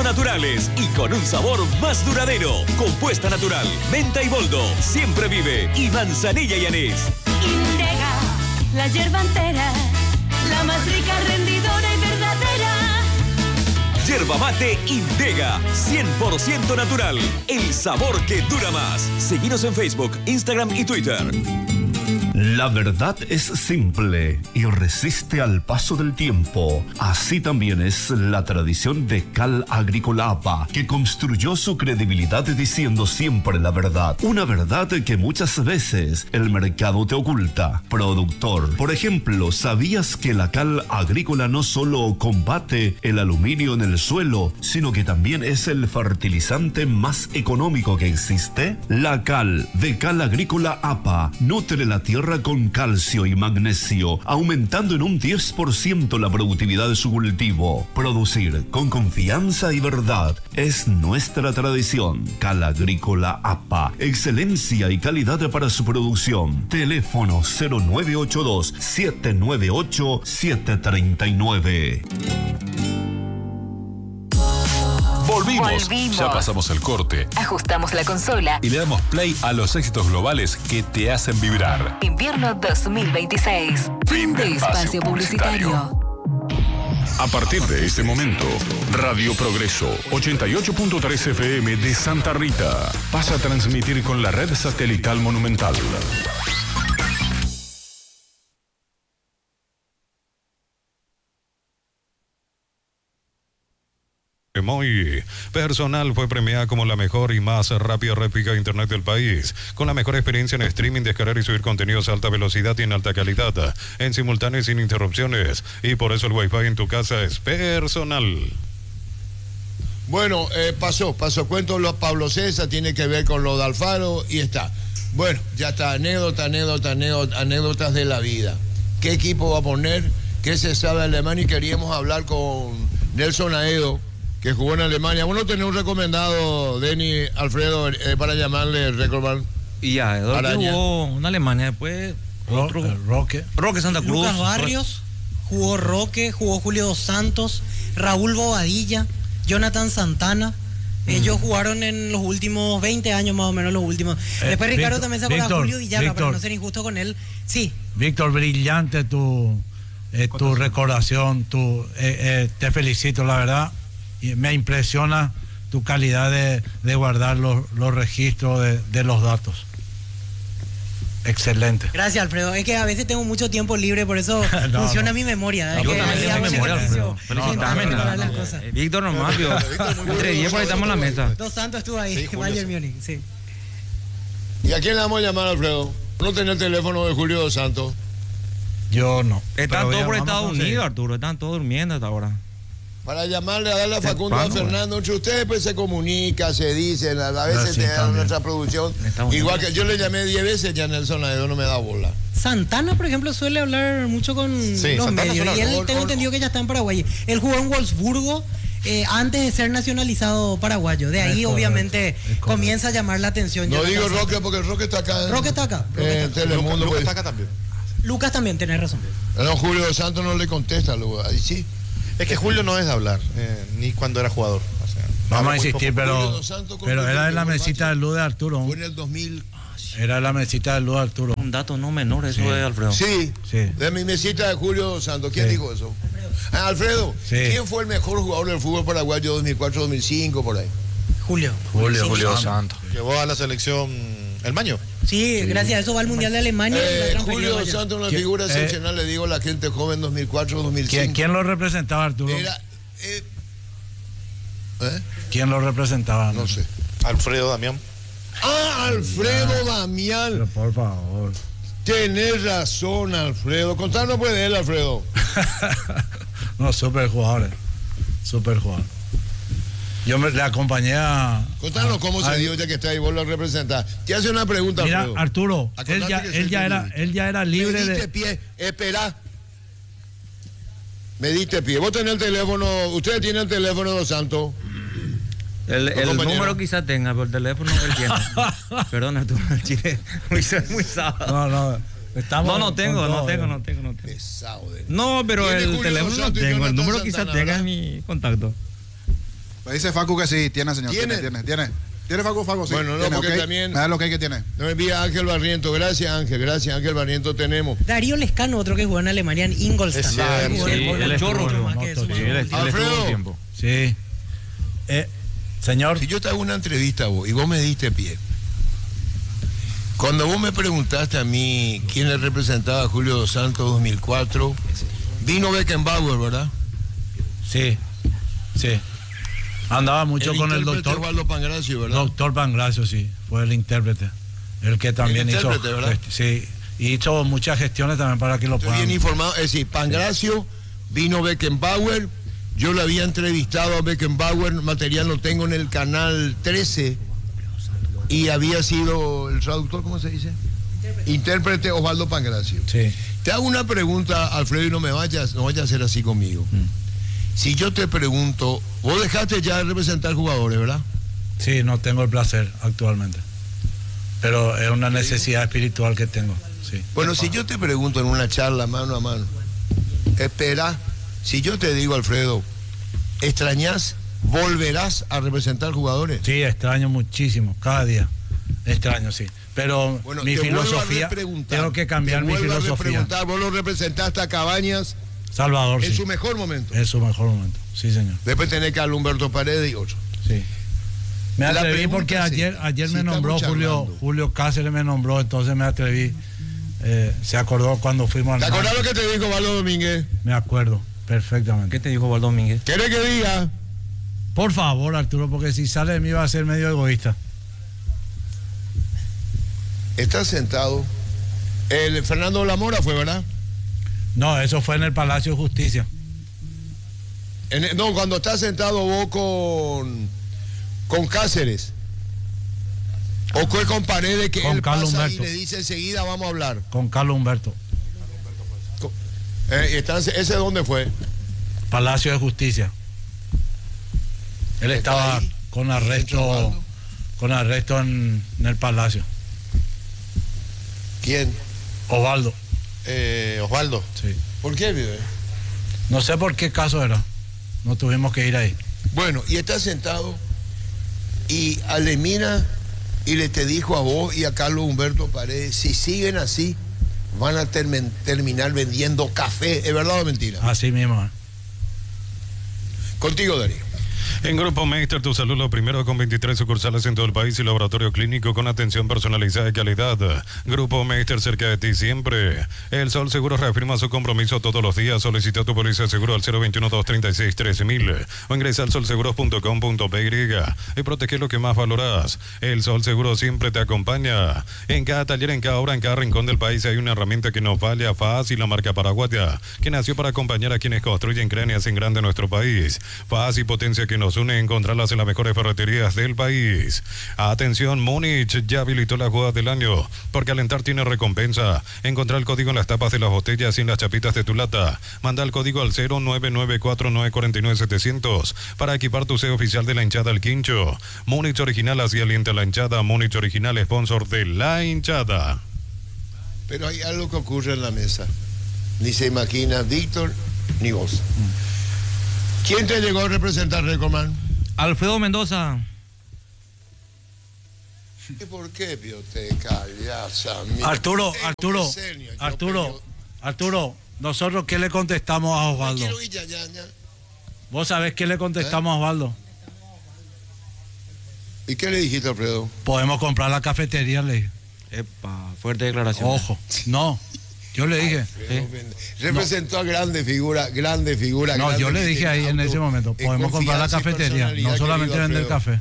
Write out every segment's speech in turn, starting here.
naturales y con un sabor más duradero. Compuesta natural, menta y boldo, siempre vive y manzanilla y anís. Indega, la yerba entera, la más rica, rendidora y verdadera. Yerba mate Indega, 100% natural. El sabor que dura más. Seguinos en Facebook, Instagram y Twitter. La verdad es simple y resiste al paso del tiempo. Así también es la tradición de Cal Agrícola APA, que construyó su credibilidad diciendo siempre la verdad. Una verdad que muchas veces el mercado te oculta. Productor, por ejemplo, ¿sabías que la cal agrícola no solo combate el aluminio en el suelo, sino que también es el fertilizante más económico que existe? La cal de Cal Agrícola APA nutre la tierra con calcio y magnesio, aumentando en un 10% la productividad de su cultivo. Producir con confianza y verdad es nuestra tradición. Cal Agrícola APA, excelencia y calidad para su producción. Teléfono 0982-798-739. Volvimos. Ya pasamos el corte. Ajustamos la consola Y le damos play a los éxitos globales que te hacen vibrar. Invierno 2026. Fin de espacio publicitario. A partir de este momento, Radio Progreso 88.3 FM de Santa Rita pasa a transmitir con la red satelital Monumental. Muy Personal fue premiada como la mejor y más rápida réplica de internet del país, con la mejor experiencia en streaming, descargar y subir contenidos a alta velocidad y en alta calidad, en simultáneo y sin interrupciones, y por eso el Wi-Fi en tu casa es Personal. Bueno, pasó, cuento lo Pablo César, tiene que ver con lo de Alfaro y está. Bueno, ya está, anécdotas de la vida. ¿Qué equipo va a poner? ¿Qué se sabe de Alemania? Y queríamos hablar con Nelson Aedo, que jugó en Alemania. Bueno, tenés un recomendado, Denny, Alfredo, para llamarle Recordman. Y ya, jugó en Alemania, después Roque Santa Cruz. Lucas Barrios, jugó Roque, jugó Julio Dos Santos, Raúl Bobadilla, Jonathan Santana. Ellos jugaron en los últimos 20 años más o menos, los últimos. Después Ricardo también se acuerda de Julio Villarra, pero no ser injusto con él. Sí. Víctor, brillante tu recordación, te felicito, la verdad. Y me impresiona tu calidad de guardar los registros de los datos. Excelente. Gracias, Alfredo. Es que a veces tengo mucho tiempo libre, por eso funciona mi memoria. Yo también tengo memoria, Alfredo. Víctor nomás, vio. Entre 10 por ahí estamos en la mesa. Dos Santos estuvo ahí, sí, Bayern Múnich, sí. ¿Y a quién le vamos a llamar, Alfredo? ¿No tenés el teléfono de Julio Dos Santos? Yo no. Están todos por Estados Unidos, Arturo. Están todos durmiendo hasta ahora. Para llamarle a darle a Facundo, a Fernando, entre ustedes pues se comunica, se dicen, a veces te dan nuestra producción. Igual que yo le llamé 10 veces, ya Nelson Aedo no me da bola. Santana, por ejemplo, suele hablar mucho con los medios, y él tengo entendido que ya está en Paraguay. Él jugó en Wolfsburgo antes de ser nacionalizado paraguayo. De ahí, obviamente, comienza a llamar la atención. No digo Roque, porque el Roque está acá. Roque está acá. Telemundo. Lucas está acá también. Lucas también, tenés razón. No, Julio Dos Santos no le contesta, ahí sí. Es que Julio no es de hablar, ni cuando era jugador. O sea, vamos a insistir, pero era de la mesita de luz de Arturo. Fue en el 2000. Era la mesita de luz de Arturo. Un dato no menor, eso es, Alfredo. Sí, de mi mesita de Julio Dos Santos. ¿Quién dijo eso? Alfredo. ¿Quién fue el mejor jugador del fútbol paraguayo 2004-2005 por ahí? Julio Dos Santos. Llevó a la selección el Maño. Sí, gracias a eso va al Mundial de Alemania. Julio Dos Santos, una figura excepcional, le digo a la gente joven 2004-2005. ¿Quién lo representaba, Arturo? ¿Quién lo representaba? No sé. Alfredo Damián. Alfredo Damián. Pero por favor. Tenés razón, Alfredo. Contanos pues de él, Alfredo. No, súper jugador. Yo le acompañé a... Contanos cómo se dio ya que está ahí, vos lo representás. Te hace una pregunta, mira, Alfredo. Arturo, él ya era libre Me diste pie, espera. Me diste pie. Vos tenés el teléfono, ustedes tienen el teléfono de Dos Santos. El número quizás tenga, pero el teléfono él tiene. Perdón, Arturo, el chile muy sábado. No tengo. No, pero el teléfono no tengo, el número quizás tenga en mi contacto. Me dice Facu que sí, tiene, señor. Tiene. ¿Tiene Facu? Sí. Bueno, no, tiene, porque okay. también... Me da lo que tiene. No me envía Ángel Barriento. Gracias, Ángel Barriento tenemos. Darío Lescano, otro que jugó en Alemania, en Ingolstadt. Sí, el chorro. Alfredo. Sí. Señor. Si yo te hago una entrevista a vos y vos me diste pie, cuando vos me preguntaste a mí quién le representaba a Julio Dos Santos 2004, vino Beckenbauer, ¿verdad? Sí. Andaba mucho con el doctor Osvaldo Pangracio, ¿verdad? Doctor Pangracio, sí, fue el intérprete. El que también hizo. ¿Verdad? Sí, hizo muchas gestiones también para que lo puedan. Estoy bien informado, es decir, Pangracio, vino Beckenbauer, yo lo había entrevistado a Beckenbauer, material lo tengo en el canal 13, y había sido el traductor, ¿cómo se dice? Intérprete Osvaldo Pangracio. Sí. Te hago una pregunta, Alfredo, y no vayas a hacer así conmigo. Si yo te pregunto, vos dejaste ya de representar jugadores, ¿verdad? Sí, no tengo el placer actualmente. Pero es una necesidad espiritual que tengo. Sí. Bueno, si yo te pregunto en una charla mano a mano, espera, si yo te digo, Alfredo, ¿extrañás, volverás a representar jugadores? Sí, extraño muchísimo, cada día. Extraño, sí. Pero bueno, mi filosofía, tengo que cambiar mi filosofía. Vos lo representaste a Cabañas. Salvador, en su mejor momento. En su mejor momento, sí, señor. Después tenés que a Humberto Paredes y otro. Sí. Me atreví porque ayer me nombró Julio Cáceres, me nombró, entonces me atreví. Se acordó cuando fuimos al... ¿Te acordás lo que te dijo Valdo Domínguez? Me acuerdo, perfectamente. ¿Qué te dijo Valdo Domínguez? ¿Quieres que diga? Por favor, Arturo, porque si sale de mí va a ser medio egoísta. Está sentado. El Fernando Lamora fue, ¿verdad? No, eso fue en el Palacio de Justicia. No, cuando está sentado vos con Cáceres. O con Paredes, que con él Carlos pasa Humberto. y le dice enseguida vamos a hablar. Con Carlos Humberto. ¿Ese dónde fue? Palacio de Justicia. Él estaba con arresto en el Palacio. ¿Quién? Osvaldo. Osvaldo. Sí. ¿Por qué, vive? No sé por qué caso era. No tuvimos que ir ahí. Bueno, y está sentado y Alemina y le te dijo a vos y a Carlos Humberto Paredes, si siguen así, van a terminar vendiendo café. ¿Es verdad o mentira? Así mismo. Contigo, Darío. En Grupo Meister, tu salud lo primero, con 23 sucursales en todo el país y laboratorio clínico con atención personalizada y calidad. Grupo Meister, cerca de ti siempre. El Sol Seguro reafirma su compromiso todos los días. Solicita tu póliza de seguro al 021-236-3000 o ingresa al solseguros.com.py y protege lo que más valoras. El Sol Seguro siempre te acompaña. En cada taller, en cada obra, en cada rincón del país hay una herramienta que nos vale a fácil, la marca Paraguaya, que nació para acompañar a quienes construyen, crean y hacen grande nuestro país. Paz y potencia que nos une, encontrarlas en las mejores ferreterías del país. Atención, Múnich ya habilitó la jugada del año. Por calentar tiene recompensa. Encontrar el código en las tapas de las botellas y en las chapitas de tu lata. Manda el código al 0994949700 para equipar tu sello oficial de la hinchada al quincho. Múnich original, así alienta la hinchada. Múnich original, sponsor de la hinchada. Pero hay algo que ocurre en la mesa. Ni se imagina Víctor ni vos. ¿Quién te llegó a representar, Recordman? Alfredo Mendoza. ¿Y por qué, Pío, te callas a mí? Arturo, ¿nosotros qué le contestamos a Osvaldo? ¿Vos sabés qué le contestamos a Osvaldo? ¿Y qué le dijiste, Alfredo? Podemos comprar la cafetería, le dije. Epa, fuerte declaración. Ojo, no. Yo le dije. Representó a grande figura. No, yo le dije ahí en ese momento, podemos comprar la cafetería, no solamente vender café.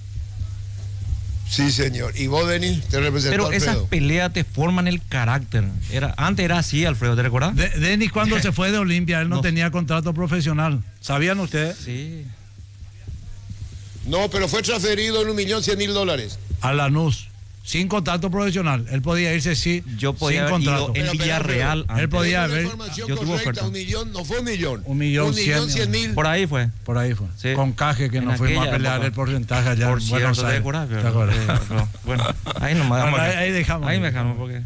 Sí, señor. ¿Y vos, Denis, te representó Pero Alfredo? esas peleas te forman el carácter. Antes era así, Alfredo, ¿te recordás? Denis, cuando se fue de Olimpia, él no tenía contrato profesional. ¿Sabían ustedes? Sí. No, pero fue transferido en $1.100.000. A Lanús. Sin contrato profesional. Él podía irse sin contrato. En Villarreal. Él podía haber. Yo tuve oferta. No fue $1 millón. $1.100.000. Por ahí fue. Sí. Con Caje, que nos fuimos a pelear el porcentaje allá en Buenos Aires. ¿Te acuerdas? Bueno, ahí nomás. Bueno, ahí dejamos. Ahí dejamos porque...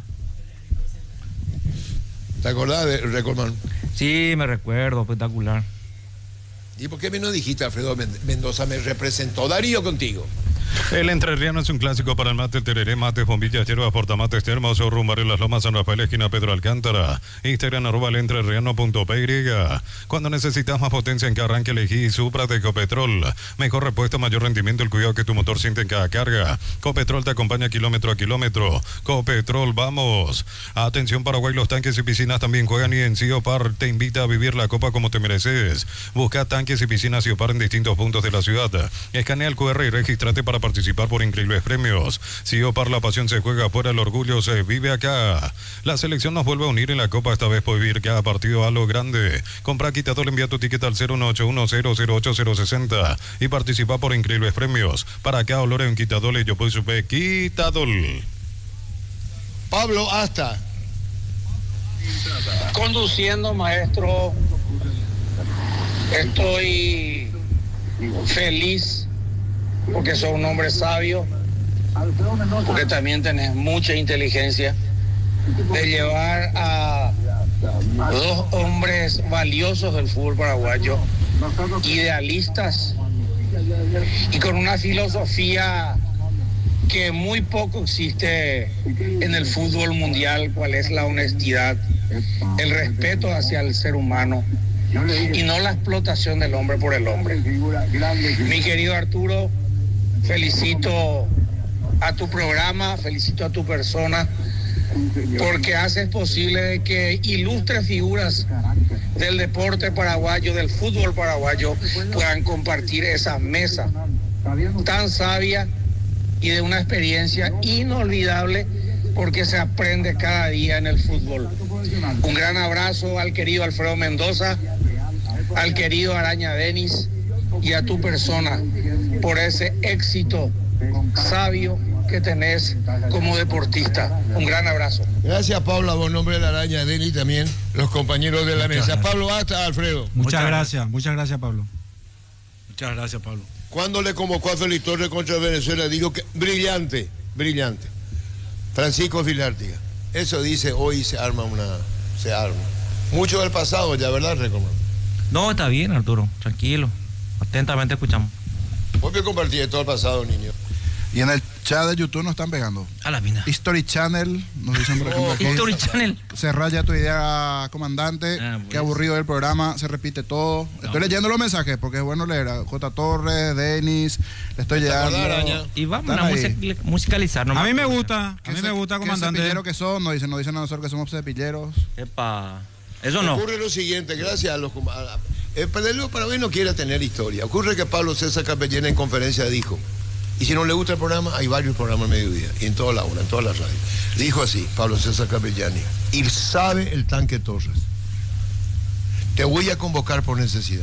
¿Te acordás de Recordman? Sí, me recuerdo, espectacular. ¿Y por qué me no dijiste Alfredo Mendoza me representó? Darío, contigo. El entrerriano es un clásico para el mate, tereré, mates, bombillas, hierbas, portamates, termos, rumbar en las Lomas, San Rafael, esquina Pedro Alcántara. Instagram @elentrerriano.py. Cuando necesitas más potencia en que arranque, elegí Supra de Ecopetrol. Mejor repuesto, mayor rendimiento, el cuidado que tu motor siente en cada carga. Copetrol te acompaña kilómetro a kilómetro. Copetrol, vamos. Atención Paraguay, los tanques y piscinas también juegan y en Ciopar te invita a vivir la copa como te mereces. Busca tanques y piscinas Ciopar en distintos puntos de la ciudad. Escanea el QR y regístrate para participar por increíbles premios. Ciopar, la pasión se juega afuera, el orgullo se vive acá. La selección nos vuelve a unir en la Copa, esta vez por vivir cada partido a lo grande. Compra Quitadol, envía tu ticket al 018100860 y participa por increíbles premios. Para cada olor en Quitadol y yo puedo supe Quitadol. Pablo, hasta. Conduciendo, maestro, estoy feliz porque sos un hombre sabio, porque también tenés mucha inteligencia de llevar a dos hombres valiosos del fútbol paraguayo, idealistas y con una filosofía que muy poco existe en el fútbol mundial, cuál es la honestidad, el respeto hacia el ser humano y no la explotación del hombre por el hombre. Mi querido Arturo, felicito a tu programa, felicito a tu persona, porque haces posible que ilustres figuras del deporte paraguayo, del fútbol paraguayo, puedan compartir esa mesa tan sabia y de una experiencia inolvidable, porque se aprende cada día en el fútbol. Un gran abrazo al querido Alfredo Mendoza, al querido Araña Denis y a tu persona por ese éxito sabio que tenés como deportista. Un gran abrazo. Gracias, Pablo, a buen nombre de la Araña Denis, también los compañeros de la mesa. Pablo, hasta Alfredo. Muchas gracias, Pablo. Muchas gracias, Pablo. Cuando le convocó a Félix Torres contra Venezuela, dijo que brillante. Francisco Filártiga. Eso dice, hoy se arma. Mucho del pasado ya, ¿verdad, Recomán? No, está bien, Arturo, tranquilo. Atentamente escuchamos. Vos me compartí todo el pasado, niño. Y en el chat de YouTube nos están pegando. A la mina. History Channel, nos dicen por ejemplo aquí. History Channel. Se raya tu idea, comandante. Qué aburrido el programa, se repite todo. Estoy leyendo los mensajes porque es bueno leer. J. Torres, Denis, le estoy llegando. Y vamos a musicalizar. A mí me gusta, comandante. ¿Qué cepilleros que son? Nos dicen a nosotros que somos cepilleros. Epa, eso no. Ocurre lo siguiente, gracias a los... El Pedro Paraguay no quiere tener historia. Ocurre que Pablo César Capellán en conferencia dijo, y si no le gusta el programa, hay varios programas al mediodía, y en toda la hora, en todas las radios. Dijo así, Pablo César Capellani, y sabe el tanque Torres, te voy a convocar por necesidad.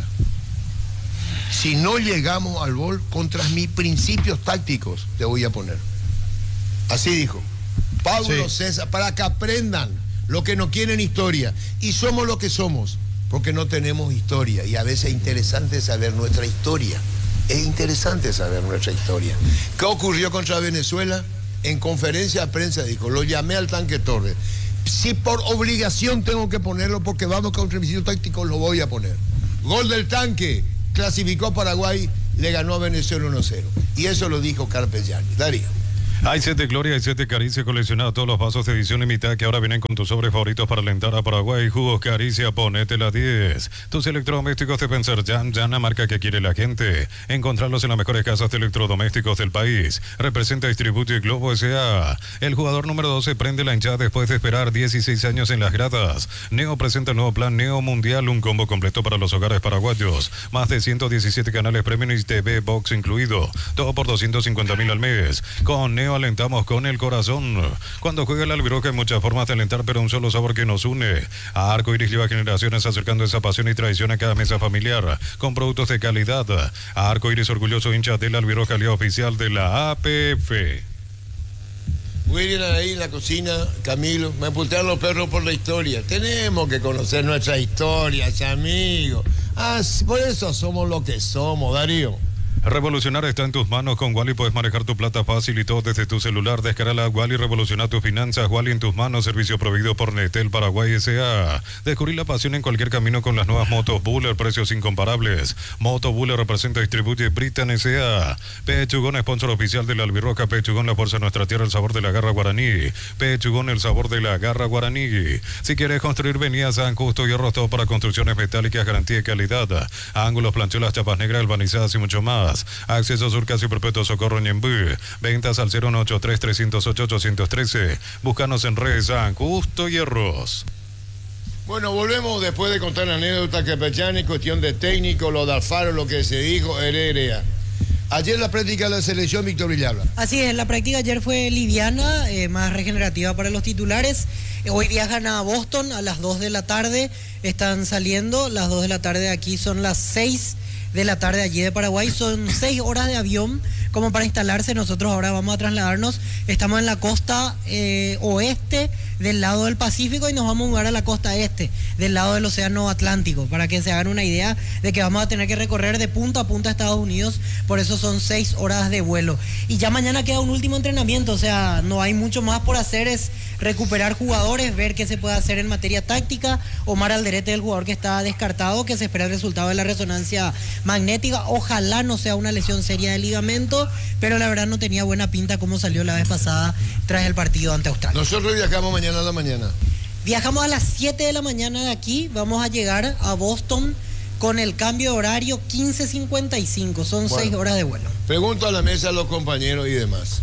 Si no llegamos al gol, contra mis principios tácticos, te voy a poner. Así dijo. Pablo César, para que aprendan lo que no quieren historia. Y somos lo que somos, porque no tenemos historia. Y a veces es interesante saber nuestra historia. Es interesante saber nuestra historia. ¿Qué ocurrió contra Venezuela? En conferencia de prensa dijo, lo llamé al tanque Torres. Si por obligación tengo que ponerlo porque vamos contra mis tácticos, lo voy a poner. Gol del tanque, clasificó a Paraguay, le ganó a Venezuela 1-0. Y eso lo dijo Carpellani. Darío. Hay 7 Gloria, hay 7 Caricia, coleccionados todos los vasos de edición limitada que ahora vienen con tus sobres favoritos para alentar a Paraguay. Jugos Caricia, ponete la 10. Tus electrodomésticos de Pensar Jan, la marca que quiere la gente. Encontrarlos en las mejores casas de electrodomésticos del país. Representa Distributo y Globo S.A. El jugador número 12 prende la hinchada después de esperar 16 años en las gradas. Neo presenta el nuevo plan Neo Mundial, un combo completo para los hogares paraguayos. Más de 117 canales premium y TV Box incluido. Todo por 250.000 al mes. Con Neo alentamos con el corazón. Cuando juega el albirroja hay muchas formas de alentar, pero un solo sabor que nos une. A Arco Iris lleva generaciones acercando esa pasión y tradición a cada mesa familiar, con productos de calidad. A Arco Iris, orgulloso hincha del albirroja, aliado oficial de la APF. William ahí en la cocina, Camilo, me apuntaron los perros por la historia. Tenemos que conocer nuestras historias, amigos. Por eso somos lo que somos, Darío. Revolucionar está en tus manos. Con Wally puedes manejar tu plata fácil y todo desde tu celular. Descarga la Wally, revoluciona tus finanzas. Wally en tus manos, servicio proveído por Netel Paraguay S.A. Descubrí la pasión en cualquier camino con las nuevas motos Buller, precios incomparables. Moto Buller representa y distribuye Britan S.A. Pechugón, sponsor oficial de la Albirroja. Pechugón, la fuerza de nuestra tierra, el sabor de la garra guaraní. Pechugón, el sabor de la garra guaraní. Si quieres construir, venía a San Justo y Hierro, todo para construcciones metálicas, garantía y calidad. Ángulos, planchuelas, chapas negras, albanizadas y mucho más. Acceso Sur, Casi Perpetuo Socorro Ñembú. Ventas al 0183-308-813. Búscanos en redes San Justo Hierros. Bueno, volvemos después de contar la anécdota que Pechani, cuestión de técnico, lo de Alfaro, lo que se dijo, Heredia. Ayer la práctica de la selección, Víctor Villalba. Así es, la práctica ayer fue liviana, más regenerativa para los titulares. Hoy viajan a Boston a las 2 de la tarde, están saliendo, las 2 de la tarde de aquí son las 6 de la tarde allí de Paraguay, son 6 horas de avión como para instalarse. Nosotros ahora vamos a trasladarnos, estamos en la costa oeste del lado del Pacífico y nos vamos a mudar a la costa este del lado del Océano Atlántico, para que se hagan una idea de que vamos a tener que recorrer de punta a punta a Estados Unidos, por eso son 6 horas de vuelo. Y ya mañana queda un último entrenamiento, o sea, no hay mucho más por hacer, es recuperar jugadores, ver qué se puede hacer en materia táctica. Omar Alderete, el jugador que está descartado, que se espera el resultado de la resonancia magnética, ojalá no sea una lesión seria de ligamento, pero la verdad no tenía buena pinta como salió la vez pasada tras el partido ante Australia. Nosotros viajamos mañana a la mañana. Viajamos a las 7 de la mañana de aquí, vamos a llegar a Boston con el cambio de horario 15:55, son 6 horas de vuelo. Pregunto a la mesa a los compañeros y demás.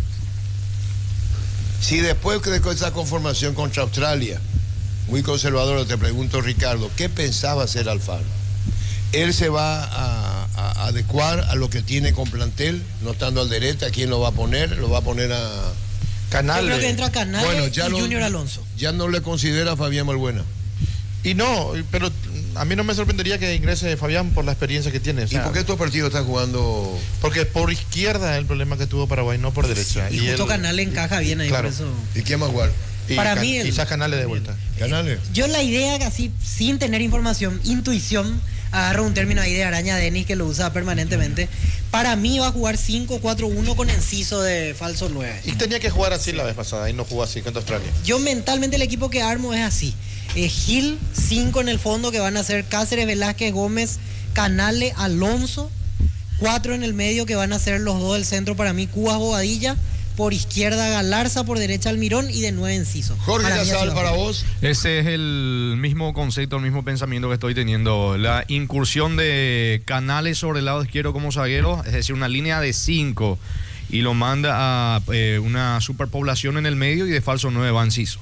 Si después de esa conformación contra Australia, muy conservador, te pregunto, Ricardo, ¿qué pensaba hacer Alfaro? ¿Él se va a adecuar a lo que tiene con plantel, no estando Alderete? ¿A quién lo va a poner? ¿Lo va a poner a Canales? Yo creo que entra Canales, bueno, y Junior Alonso. Ya no le considera a Fabián Balbuena. Y no, pero a mí no me sorprendería que ingrese Fabián por la experiencia que tiene. O sea, ¿y por qué estos partidos están jugando? Porque por izquierda es el problema que tuvo Paraguay, no por derecha. Y justo Canales encaja bien ahí, claro. Por eso. ¿Y quién más jugar? Para mí quizás Canales de vuelta. Canales. Yo la idea que así, sin tener información, intuición, agarro un término ahí de Araña Denis que lo usa permanentemente. Para mí va a jugar 5-4-1 con Enciso de falso 9. Y tenía que jugar así la vez pasada y no jugó así contra Australia. Yo mentalmente el equipo que armo es así. Gil, 5 en el fondo, que van a ser Cáceres, Velázquez, Gómez, Canales, Alonso. 4 en el medio, que van a ser los 2 del centro para mí, Cubas, Bobadilla. Por izquierda Galarza, por derecha Almirón y de 9 Enciso. Jorge Casal, para vos. Ese es el mismo concepto, el mismo pensamiento que estoy teniendo. La incursión de Canales sobre el lado izquierdo como zaguero, es decir, una línea de 5, y lo manda a una superpoblación en el medio, y de falso 9 va Enciso.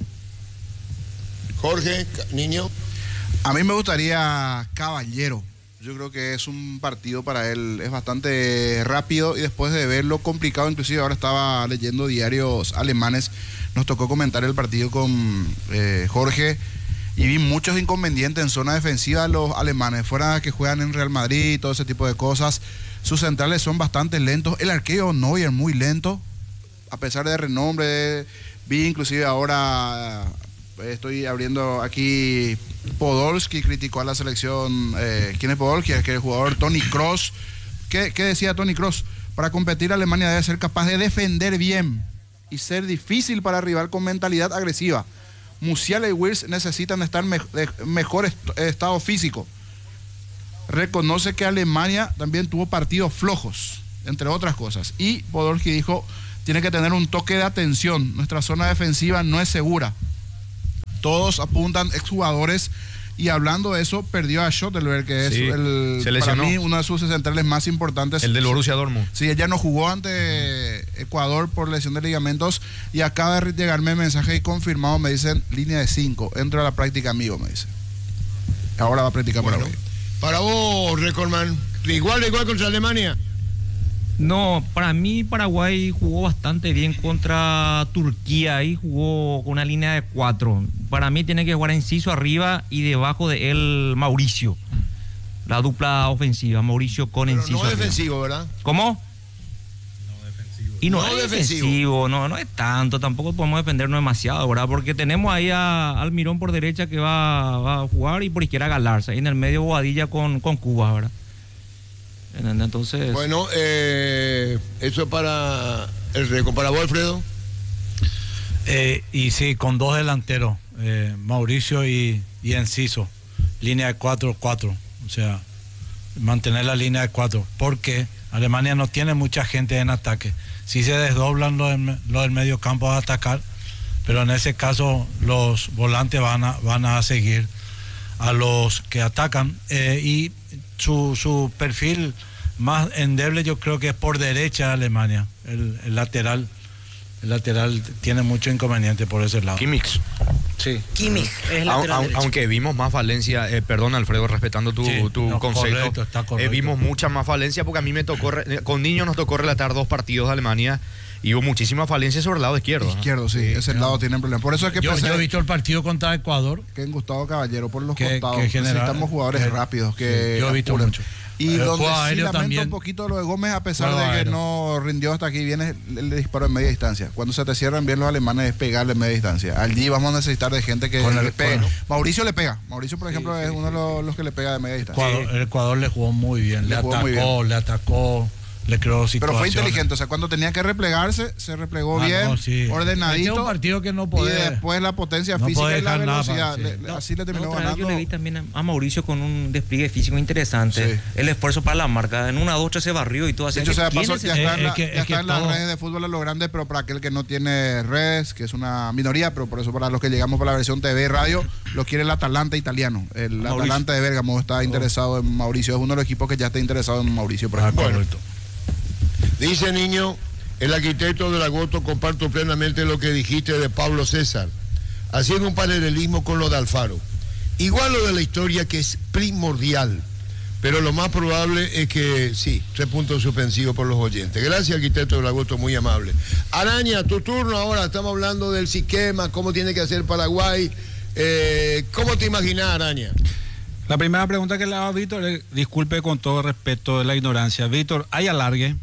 Jorge, niño. A mí me gustaría Caballero. Yo creo que es un partido para él, es bastante rápido, y después de verlo complicado, inclusive ahora estaba leyendo diarios alemanes, nos tocó comentar el partido con Jorge, y vi muchos inconvenientes en zona defensiva de los alemanes, fuera que juegan en Real Madrid y todo ese tipo de cosas. Sus centrales son bastante lentos, el arquero Neuer muy lento, a pesar de renombre. Vi inclusive ahora... Estoy abriendo aquí, Podolski criticó a la selección. ¿Quién es Podolski? Es que el jugador Toni Kroos. ¿Qué decía Toni Kroos? Para competir, Alemania debe ser capaz de defender bien y ser difícil para rival con mentalidad agresiva. Musiala y Wirtz necesitan estar en mejor estado físico. Reconoce que Alemania también tuvo partidos flojos, entre otras cosas. Y Podolski dijo, tiene que tener un toque de atención. Nuestra zona defensiva no es segura. Todos apuntan exjugadores, y hablando de eso, perdió a Schottelberg, que es para mí uno de sus centrales más importantes. El del Borussia Dortmund. Sí, ella no jugó ante Ecuador por lesión de ligamentos, y acaba de llegarme mensaje y confirmado, me dicen, línea de 5, entra a la práctica amigo, me dice. Ahora va a practicar por ahí. Para vos, Recordman, igual contra Alemania. No, para mí Paraguay jugó bastante bien contra Turquía, ahí jugó con una línea de 4. Para mí tiene que jugar Enciso arriba y debajo de él Mauricio. La dupla ofensiva, Mauricio con Enciso. No es defensivo, ¿verdad? ¿Cómo? Y no es defensivo, no es tanto, tampoco podemos defendernos demasiado, ¿verdad? Porque tenemos ahí a Almirón por derecha que va a jugar, y por izquierda Galarza, y en el medio Bobadilla con Cubas, ¿verdad? Entonces... Bueno, eso es para el récord. ¿Para vos, Alfredo? Y sí, con dos delanteros, Mauricio y Enciso, línea de 4-4, o sea, mantener la línea de 4, porque Alemania no tiene mucha gente en ataque. Sí se desdoblan los del medio campo a atacar, pero en ese caso los volantes van a seguir a los que atacan, y su perfil más endeble yo creo que es por derecha de Alemania, el lateral. El lateral tiene mucho inconveniente por ese lado. Kimmich. Sí. Kimmich es lateral derecho. Aunque vimos más falencia, perdón Alfredo, respetando tu concepto, correcto, está correcto. Vimos mucha más falencia porque a mí me tocó, con niños nos tocó relatar 2 partidos de Alemania y hubo muchísima falencia sobre el lado izquierdo. Izquierdo, sí, ese lado tiene problema. Por eso es que yo he visto el partido contra Ecuador. Que en Gustavo Caballero por los costados. Que necesitamos jugadores rápidos. Que yo he visto mucho. Y donde sí lamento también. Un poquito lo de Gómez, a pesar de que no rindió hasta aquí, viene el disparo en media distancia. Cuando se te cierran bien los alemanes es pegarle en media distancia. Allí vamos a necesitar de gente que le pegue. Mauricio le pega. Mauricio, por ejemplo, es uno de los que le pega de media distancia. El Ecuador le jugó muy bien. Le atacó. Le creó situaciones. Pero fue inteligente, o sea, cuando tenía que replegarse, se replegó bien, ordenadito. Un partido que no puede, y después la potencia física y la velocidad. Así le terminó ganando. Yo le vi también a Mauricio con un despliegue físico interesante. El esfuerzo para la marca. En 1-2 se barrió y todo así. De hecho, ya está en las redes de fútbol a lo grande, pero para aquel que no tiene redes, que es una minoría, pero por eso para los que llegamos por la versión TV y radio, lo quiere el Atalanta italiano. El Atalanta de Bérgamo está interesado en Mauricio. Es uno de los equipos que ya está interesado en Mauricio, por ejemplo. Correcto. Dice Niño, el arquitecto del agosto, comparto plenamente lo que dijiste de Pablo César, haciendo un paralelismo con lo de Alfaro. Igual lo de la historia, que es primordial, pero lo más probable es que sí, 3 puntos suspensivos por los oyentes. Gracias, arquitecto del agosto, muy amable. Araña, tu turno ahora, estamos hablando del esquema, cómo tiene que hacer Paraguay. ¿Cómo te imaginas, Araña? La primera pregunta que le hago a Víctor, disculpe con todo respeto de la ignorancia. Víctor, ¿hay alargue?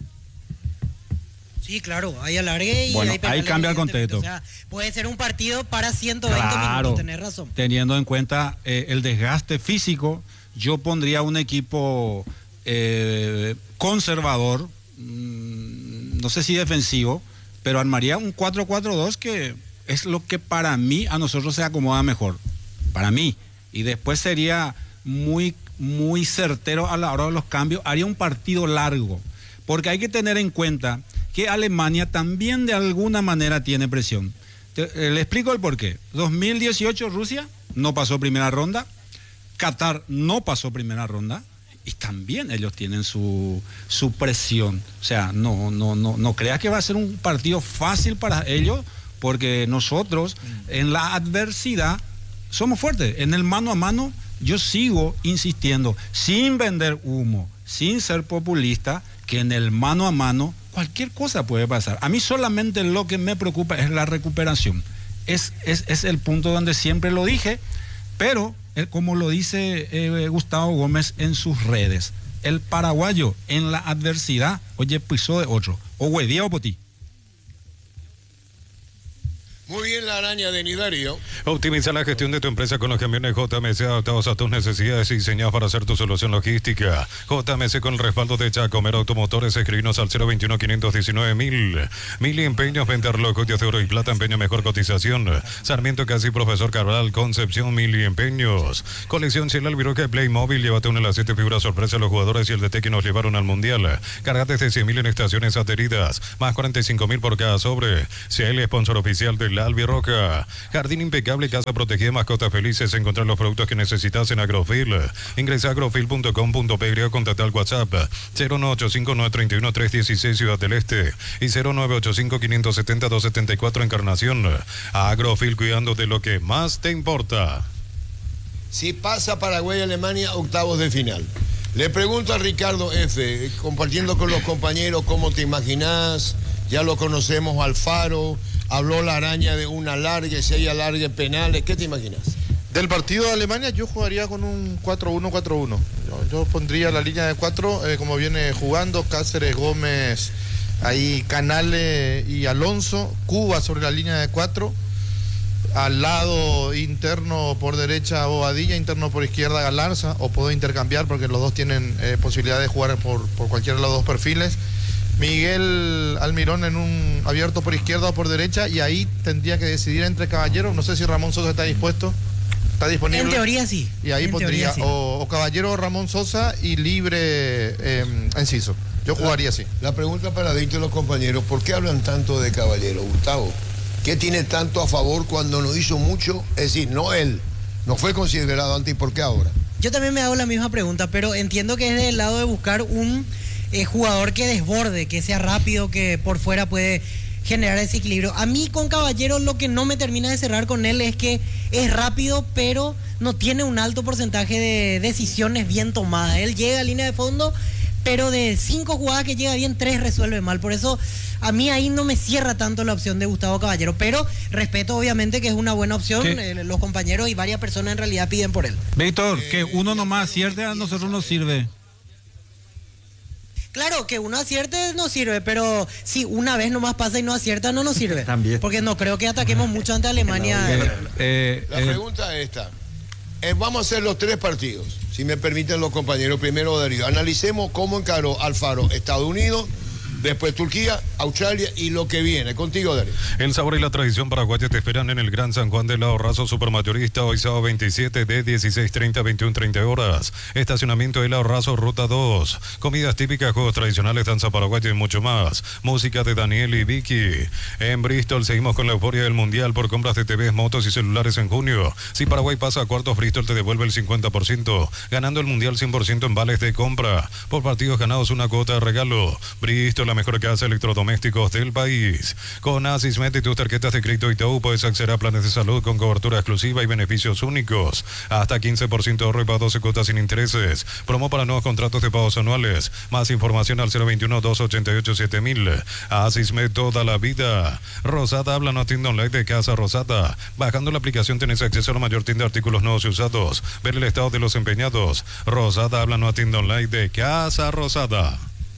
Sí, claro, hay alargue y bueno, hay penales, ahí cambia el contexto. O sea, puede ser un partido para 120 minutos, tenés razón. Teniendo en cuenta el desgaste físico, yo pondría un equipo conservador, no sé si defensivo, pero armaría un 4-4-2 que es lo que para mí, a nosotros se acomoda mejor, para mí. Y después sería muy certero a la hora de los cambios, haría un partido largo, porque hay que tener en cuenta que Alemania también de alguna manera tiene presión. Le explico el porqué. 2018 Rusia no pasó primera ronda, Qatar no pasó primera ronda, y también ellos tienen su presión. O sea, no creas que va a ser un partido fácil para ellos, porque nosotros en la adversidad somos fuertes. En el mano a mano yo sigo insistiendo, sin vender humo, sin ser populista, que en el mano a mano cualquier cosa puede pasar. A mí solamente lo que me preocupa es la recuperación. Es el punto donde siempre lo dije, pero como lo dice Gustavo Gómez en sus redes, el paraguayo en la adversidad, oye, pisó de otro. O huevía o potí. Muy bien, la Araña de Nidario. Optimiza la gestión de tu empresa con los camiones JMC adaptados a tus necesidades y diseñados para hacer tu solución logística. JMC con el respaldo de Chacomero Automotores. Escribinos al 021-519-1000. Mili Empeños, venta relojes de oro y plata, empeño mejor cotización. Sarmiento Casi, Profesor Cabral, Concepción, Mili Empeños. Colección Cielo Albiroque Playmobil. Llévate una de las 7 figuras sorpresa a los jugadores y el DT que nos llevaron al Mundial. Cargate de 100.000 en estaciones adheridas. Más 45.000 por cada sobre. CL, sponsor oficial de la Albirroca. Jardín impecable, casa protegida, mascotas felices. Encontrar los productos que necesitas en Agrofil. Ingresa a agrofil.com.pe o contacta al WhatsApp 0985931-316 Ciudad del Este y 0985-570-274 Encarnación. Agrofil, cuidando de lo que más te importa. Si pasa Paraguay y Alemania, octavos de final. Le pregunto a Ricardo F., compartiendo con los compañeros, ¿cómo te imaginás? Ya lo conocemos, Alfaro. Habló la Araña de un alargue, si hay alargue penales. ¿Qué te imaginas? Del partido de Alemania yo jugaría con un 4-1-4-1. Yo pondría la línea de 4 como viene jugando Cáceres, Gómez, ahí Canales y Alonso. Cuba sobre la línea de 4. al lado interno por derecha Bobadilla, interno por izquierda Galarza, o puedo intercambiar porque los dos tienen posibilidad de jugar por cualquiera de los dos perfiles. Miguel Almirón en un abierto por izquierda o por derecha, y ahí tendría que decidir entre Caballero. No sé si Ramón Sosa está dispuesto, está disponible. En teoría sí. Y ahí pondría sí. o Caballero o Ramón Sosa y libre Enciso. Yo jugaría así. La pregunta para Víctor y los compañeros: ¿por qué hablan tanto de Caballero, Gustavo? ¿Qué tiene tanto a favor cuando no hizo mucho? Es decir, no él, no fue considerado antes, ¿y por qué ahora? Yo también me hago la misma pregunta, pero entiendo que es del lado de buscar un jugador que desborde, que sea rápido, que por fuera puede generar ese equilibrio. A mí con Caballero lo que no me termina de cerrar con él es que es rápido, pero no tiene un alto porcentaje de decisiones bien tomadas. Él llega a línea de fondo, pero de 5 jugadas que llega bien, 3 resuelve mal. Por eso a mí ahí no me cierra tanto la opción de Gustavo Caballero, pero respeto obviamente que es una buena opción. Los compañeros y varias personas en realidad piden por él. Víctor, que uno nomás acierte a nosotros nos sirve. Claro, que uno acierte nos sirve, pero si una vez nomás pasa y no acierta, no nos sirve. También. Porque no creo que ataquemos mucho ante Alemania. La pregunta es esta. Vamos a hacer los 3 partidos, si me permiten los compañeros. Primero, Darío, analicemos cómo encaró Alfaro Estados Unidos, después Turquía, Australia y lo que viene. Contigo, Darío. El sabor y la tradición paraguaya te esperan en el Gran San Juan del Ahorrazo Supermayorista hoy sábado 27 de 16:30 a 21:30 horas. Estacionamiento El Ahorrazo Ruta 2. Comidas típicas, juegos tradicionales, danza paraguaya y mucho más. Música de Daniel y Vicky. En Bristol seguimos con la euforia del Mundial por compras de TVs, motos y celulares en junio. Si Paraguay pasa a cuartos, Bristol te devuelve el 50%, ganando el Mundial 100% en vales de compra. Por partidos ganados, una cuota de regalo. Bristol, la mejor casa de electrodomésticos del país. Con Asismet y tus tarjetas de crédito Itaú puedes acceder a planes de salud con cobertura exclusiva y beneficios únicos. Hasta 15% de ahorro y para 12 cuotas sin intereses. Promo para nuevos contratos de pagos anuales. Más información al 021-288-7000. Asismet toda la vida. Rosada, habla a tienda online de Casa Rosada. Bajando la aplicación tenés acceso a la mayor tienda de artículos nuevos y usados. Ver el estado de los empeñados. Rosada, habla a tienda online de Casa Rosada.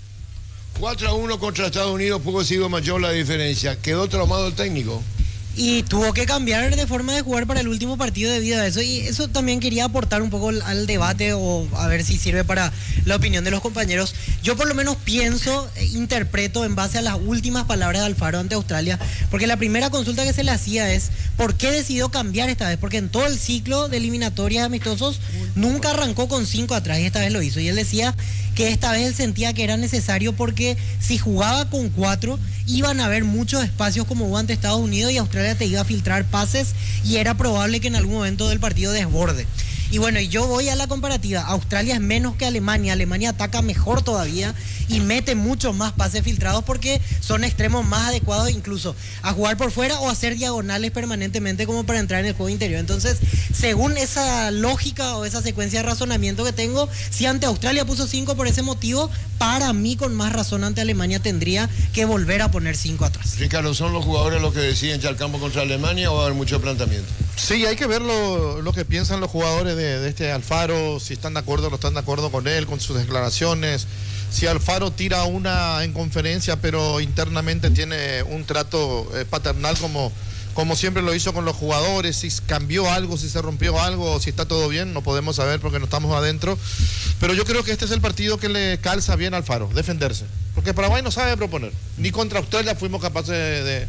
4-1 contra Estados Unidos, pudo haber sido mayor la diferencia. ¿Quedó traumado el técnico? Y tuvo que cambiar de forma de jugar para el último partido debido a eso. Y eso también quería aportar un poco al debate, o a ver si sirve para la opinión de los compañeros. Yo por lo menos pienso, interpreto en base a las últimas palabras de Alfaro ante Australia, porque la primera consulta que se le hacía es ¿por qué decidió cambiar esta vez? Porque en todo el ciclo de eliminatorias amistosos nunca arrancó con 5 atrás y esta vez lo hizo. Y él decía que esta vez él sentía que era necesario porque si jugaba con 4 iban a haber muchos espacios como hubo ante Estados Unidos y Australia te iba a filtrar pases y era probable que en algún momento del partido desborde. Y bueno, yo voy a la comparativa. Australia es menos que Alemania. Alemania ataca mejor todavía y mete muchos más pases filtrados porque son extremos más adecuados incluso a jugar por fuera o hacer diagonales permanentemente como para entrar en el juego interior. Entonces, según esa lógica o esa secuencia de razonamiento que tengo, si ante Australia puso 5 por ese motivo, para mí con más razón ante Alemania tendría que volver a poner 5 atrás. Ricardo, ¿son los jugadores los que deciden echar campo contra Alemania o va a haber mucho planteamiento? Sí, hay que ver lo que piensan los jugadores de este Alfaro, si están de acuerdo o no están de acuerdo con él, con sus declaraciones. Si Alfaro tira una en conferencia, pero internamente tiene un trato paternal como siempre lo hizo con los jugadores, si cambió algo, si se rompió algo, si está todo bien, no podemos saber porque no estamos adentro. Pero yo creo que este es el partido que le calza bien a Alfaro, defenderse. Porque Paraguay no sabe proponer. Ni contra Australia fuimos capaces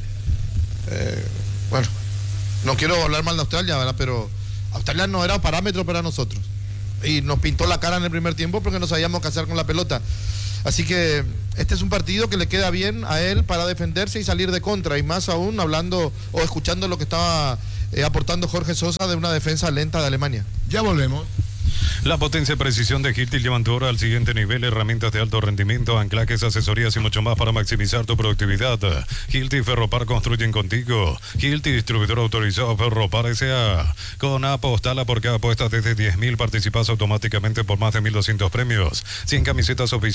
bueno, no quiero hablar mal de Australia, ¿verdad? Pero Australia no era parámetro para nosotros. Y nos pintó la cara en el primer tiempo porque no sabíamos qué hacer con la pelota. Así que este es un partido que le queda bien a él para defenderse y salir de contra. Y más aún hablando o escuchando lo que estaba aportando Jorge Sosa de una defensa lenta de Alemania. Ya volvemos. La potencia y precisión de Hilti llevan tu hora al siguiente nivel. Herramientas de alto rendimiento, anclajes, asesorías y mucho más para maximizar tu productividad. Hilti y Ferropar construyen contigo. Hilti, distribuidor autorizado Ferropar S.A. Con Apostala, por cada apuesta desde 10.000 participas automáticamente por más de 1.200 premios. 100 camisetas oficiales